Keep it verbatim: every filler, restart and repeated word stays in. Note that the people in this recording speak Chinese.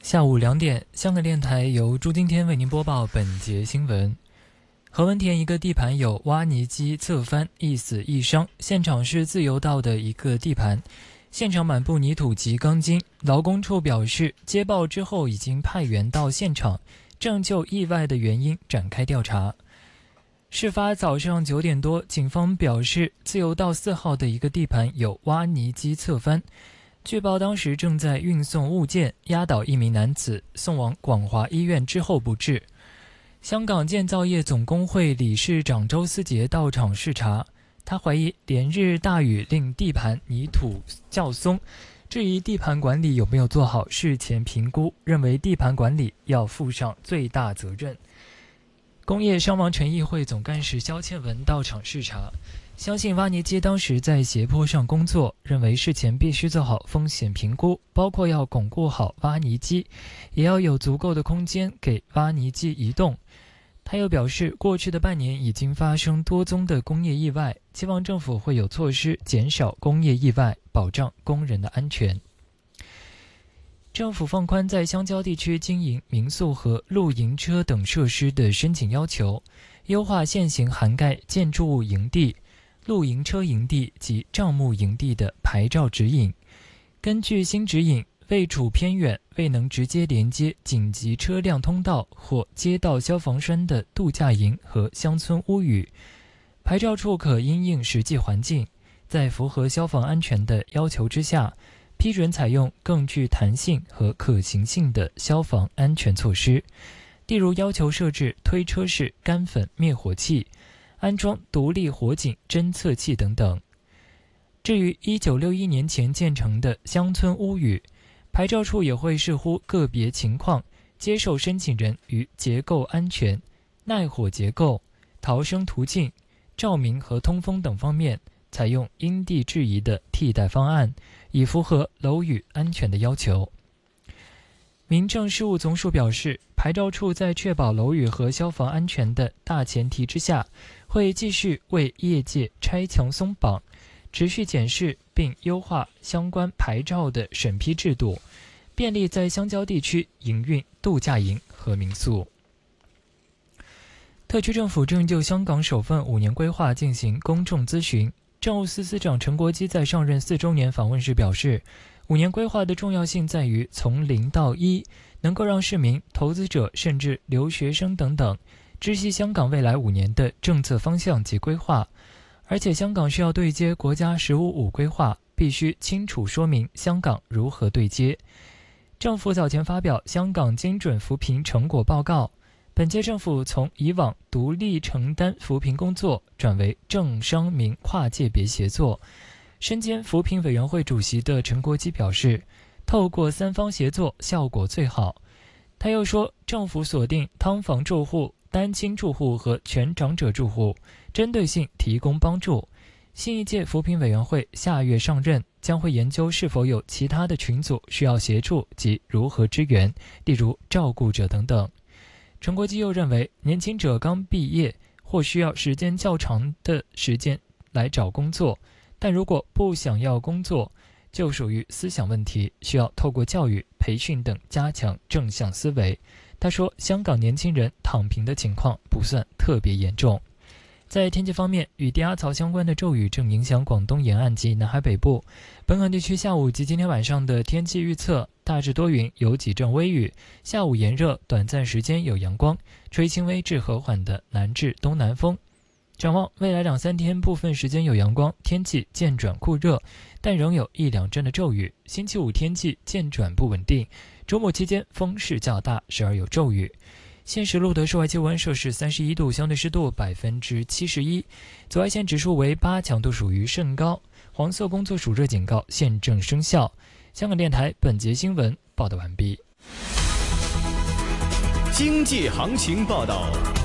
下午两点，香港电台由朱今天为您播报本节新闻。何文田一个地盘有挖泥机侧翻，一死一伤。现场是自由道的一个地盘，现场满布泥土及钢筋。劳工处表示，接报之后已经派员到现场，正就意外的原因展开调查。事发早上九点多，警方表示，自由道四号的一个地盘有挖泥机侧翻。据报当时正在运送物件，压倒一名男子，送往广华医院之后不治。香港建造业总工会理事长周思杰到场视察，他怀疑连日大雨令地盘泥土较松，质疑地盘管理有没有做好事前评估，认为地盘管理要负上最大责任。工业伤亡权益会总干事肖倩文到场视察，相信挖泥机当时在斜坡上工作，认为事前必须做好风险评估，包括要巩固好挖泥机，也要有足够的空间给挖泥机移动。他又表示，过去的半年已经发生多宗的工业意外，希望政府会有措施减少工业意外，保障工人的安全。政府放宽在乡郊地区经营民宿和露营车等设施的申请要求，优化现行涵盖建筑物营地、露营车营地及帐幕营地的牌照指引。根据新指引，位处偏远、未能直接连接紧急车辆通道或街道消防栓的度假营和乡村屋宇，牌照处可因应实际环境，在符合消防安全的要求之下，批准采用更具弹性和可行性的消防安全措施，例如要求设置推车式干粉灭火器，安装独立火警侦测器等等。至于一九六一年前建成的乡村屋宇，牌照处也会视乎个别情况，接受申请人于结构安全、耐火结构、逃生途径、照明和通风等方面采用因地制宜的替代方案，以符合楼宇安全的要求。民政事务总署表示，牌照处在确保楼宇和消防安全的大前提之下，会继续为业界拆墙松绑，持续检视并优化相关牌照的审批制度，便利在乡郊地区营运度假营和民宿。特区政府正就香港首份五年规划进行公众咨询。政务司司长陈国基在上任四周年访问时表示，五年规划的重要性在于从零到一，能够让市民、投资者甚至留学生等等知悉香港未来五年的政策方向及规划，而且香港需要对接国家十五五规划，必须清楚说明香港如何对接。政府早前发表香港精准扶贫成果报告，本届政府从以往独立承担扶贫工作转为政商民跨界别协作。身兼扶贫委员会主席的陈国基表示，透过三方协作效果最好。他又说，政府锁定劏房住户、单亲住户和全长者住户，针对性提供帮助。新一届扶贫委员会下月上任，将会研究是否有其他的群组需要协助及如何支援，例如照顾者等等。陈国基又认为，年轻者刚毕业或需要时间较长的时间来找工作，但如果不想要工作，就属于思想问题，需要透过教育、培训等加强正向思维。他说，香港年轻人躺平的情况不算特别严重。在天气方面，与低压槽相关的骤雨正影响广东沿岸及南海北部。本港地区下午及今天晚上的天气预测，大致多云，有几阵微雨，下午炎热，短暂时间有阳光，吹轻微至和缓的南至东南风。展望未来两三天，部分时间有阳光，天气渐转酷热，但仍有一两阵的骤雨。星期五天气渐转不稳定，周末期间风势较大，时而有骤雨。现时录得室外气温摄氏三十一度，相对湿度百分之七十一，紫外线指数为八，强度属于甚高，黄色工作暑热警告现正生效。香港电台本节新闻报道完毕。 经济行情报道。